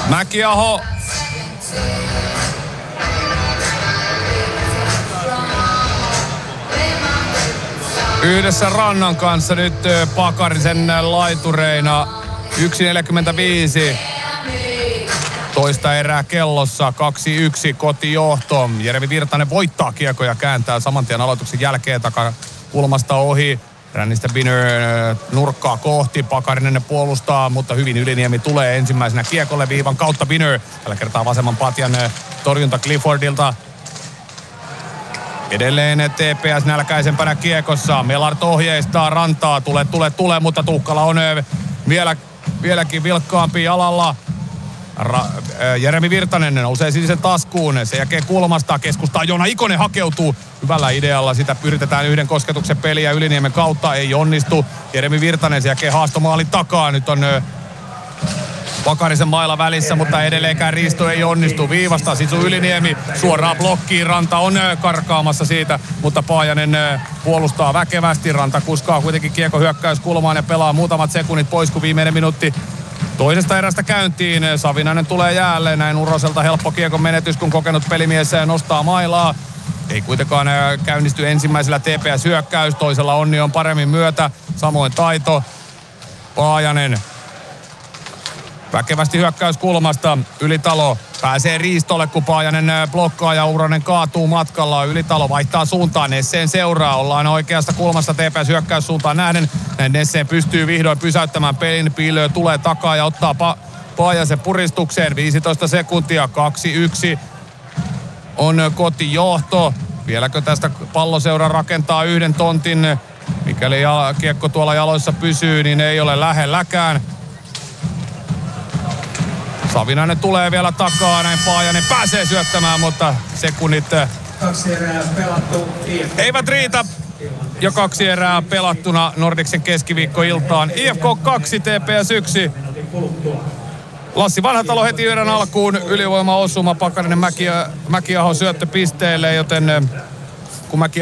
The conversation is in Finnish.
Mäkiaho. Yhdessä Rannan kanssa nyt Pakarisen laitureina. 1.45. Toista erää kellossa. 2-1 kotijohto. Jeremi Virtanen voittaa kiekko ja kääntää saman tien aloituksen jälkeen kulmasta ohi. Rännistä Binner nurkkaa kohti. Pakarinen puolustaa, mutta hyvin Yliniemi tulee ensimmäisenä kiekolle viivan kautta. Binner tällä kertaa vasemman patjan torjunta Cliffordilta. Edelleen TPS nälkäisempänä kiekossa. Melart ohjeistaa Rantaa. Tule, mutta Tuukkala on vieläkin vilkkaampi jalalla. Jeremi Virtanen nousee sinisen taskuun. Sen jälkeen kulmasta keskustaa. Joona Ikonen hakeutuu hyvällä idealla. Sitä yritetään yhden kosketuksen peliä Yliniemen kautta. Ei onnistu. Jeremi Virtanen sen jälkeen haastomaalin takaa. Nyt on Pakarisen mailla välissä, mutta edelleenkään riisto ei onnistu. Viivasta Sisu Yliniemi suoraan blokkiin. Ranta on karkaamassa siitä, mutta Paajanen puolustaa väkevästi. Ranta kuskaa kuitenkin kiekko hyökkäyskulmaan ja pelaa muutamat sekunnit pois, kun viimeinen minuutti toisesta erästä käyntiin. Savinainen tulee jäälle. Näin Uroselta helppo kiekon menetys, kun kokenut pelimies nostaa mailaa. Ei kuitenkaan käynnisty ensimmäisellä TPS-hyökkäys. Toisella onni on paremmin myötä. Samoin taito. Paajanen väkevästi hyökkäyskulmasta. Ylitalo pääsee riistolle, kun Paajanen blokkaa ja Uronen kaatuu matkalla. Ylitalo vaihtaa suuntaan. Nesseen seuraa. Ollaan oikeasta kulmassa TPS hyökkäyssuuntaan nähden. Näin Nesseen pystyy vihdoin pysäyttämään pelin. Piilö tulee takaa ja ottaa Paajasen puristukseen. 15 sekuntia. 2-1 on kotijohto. Vieläkö tästä Palloseura rakentaa yhden tontin? Mikäli kiekko tuolla jaloissa pysyy, niin ei ole lähelläkään. Savinainen tulee vielä takaa, näin Paajanen pääsee syöttämään, mutta sekunnit eivät riitä. Jo 2 erää pelattuna Nordicsen keskiviikkoiltaan. IFK 2, TPS 1. Lassi Vanhatalo heti yhden alkuun ylivoimaosuma. Pakarinen Mäkiaho syöttö pisteelle, joten kun